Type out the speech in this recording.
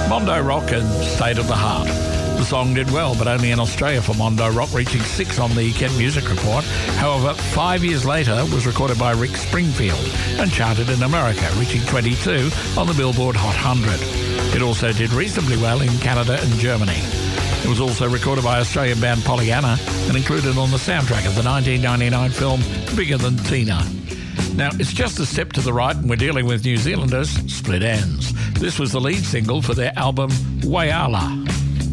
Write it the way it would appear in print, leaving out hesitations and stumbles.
Mondo Rock and State of the Heart. The song did well, but only in Australia for Mondo Rock, reaching 6 on the Kent Music Report. However, 5 years later, it was recorded by Rick Springfield and charted in America, reaching 22 on the Billboard Hot 100. It also did reasonably well in Canada and Germany. It was also recorded by Australian band Pollyanna and included on the soundtrack of the 1999 film Bigger Than Tina. Now, it's just a step to the right, and we're dealing with New Zealanders, Split Enz. This was the lead single for their album Waiala.